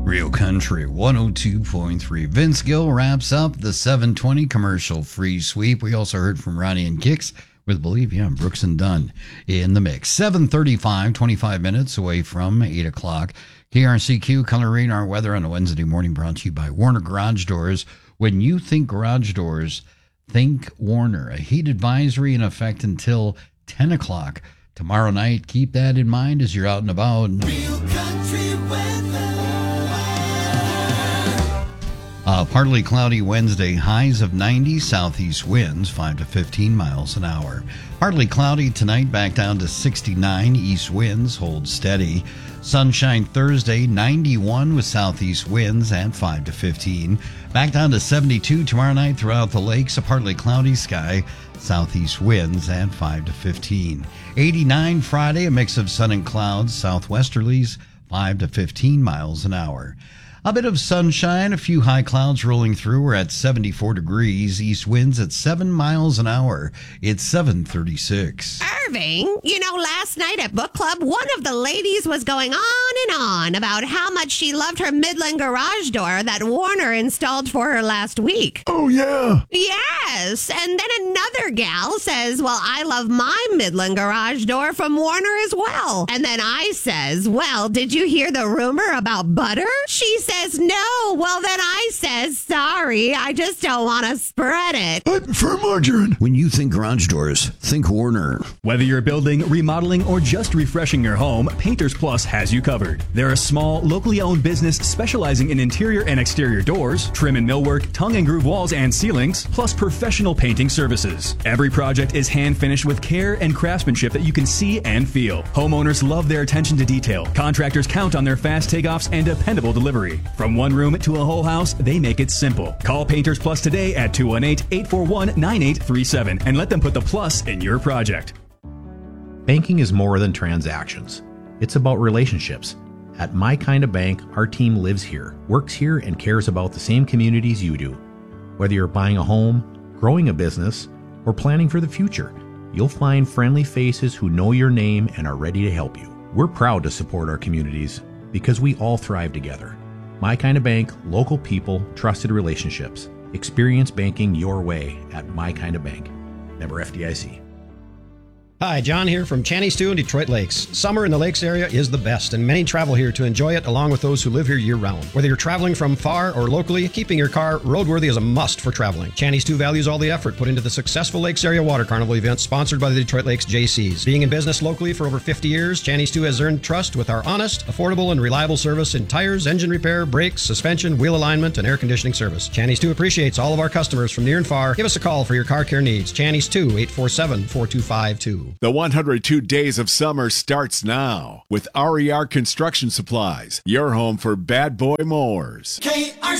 Real Country 102.3. Vince Gill wraps up the 720 commercial free sweep. We also heard from Ronnie and Kicks with Believe, Brooks and Dunn in the mix. 7:35, 25 minutes away from 8 o'clock. KRCQ Color Radar weather on a Wednesday morning brought to you by Warner Garage Doors. When you think garage doors, think Warner. A heat advisory in effect until 10 o'clock tomorrow night. Keep that in mind as you're out and about. Real country weather. Partly cloudy Wednesday, highs of 90, southeast winds 5 to 15 miles an hour. Partly cloudy tonight, back down to 69, east winds hold steady. Sunshine Thursday, 91 with southeast winds at 5 to 15. Back down to 72 tomorrow night throughout the lakes, a partly cloudy sky, southeast winds at 5 to 15. 89 Friday, a mix of sun and clouds, southwesterlies 5 to 15 miles an hour. A bit of sunshine, a few high clouds rolling through. We're at 74 degrees. East winds at 7 miles an hour. It's 7:36. Irving, last night at book club, one of the ladies was going on and on about how much she loved her Midland garage door that Warner installed for her last week. Oh, yeah. Yes. And then another gal says, well, I love my Midland garage door from Warner as well. And then I says, well, did you hear the rumor about butter? She says, no. Well, then I says, sorry, I just don't want to spread it. I prefer margarine. When you think garage doors, think Warner. Whether you're building, remodeling, or just refreshing your home, Painters Plus has you covered. They're a small, locally owned business specializing in interior and exterior doors, trim and millwork, tongue and groove walls and ceilings, plus professional painting services. Every project is hand finished with care and craftsmanship that you can see and feel. Homeowners love their attention to detail. Contractors count on their fast takeoffs and dependable delivery. From one room to a whole house, they make it simple. Call Painters Plus today at 218-841-9837 and let them put the plus in your project. Banking is more than transactions. It's about relationships. At My Kind of Bank, our team lives here, works here, and cares about the same communities you do. Whether you're buying a home, growing a business, or planning for the future, you'll find friendly faces who know your name and are ready to help you. We're proud to support our communities because we all thrive together. My Kind of Bank, local people, trusted relationships. Experience banking your way at My Kind of Bank. Member FDIC. Hi, John here from Channy Stew in Detroit Lakes. Summer in the Lakes area is the best, and many travel here to enjoy it along with those who live here year-round. Whether you're traveling from far or locally, keeping your car roadworthy is a must for traveling. Channy Stew values all the effort put into the successful Lakes Area Water Carnival event sponsored by the Detroit Lakes JCs. Being in business locally for over 50 years, Channy Stew has earned trust with our honest, affordable, and reliable service in tires, engine repair, brakes, suspension, wheel alignment, and air conditioning service. Channy Stew appreciates all of our customers from near and far. Give us a call for your car care needs. Channy Stew, 847-4252. The 102 Days of Summer starts now with RER Construction Supplies, your home for bad boy mowers.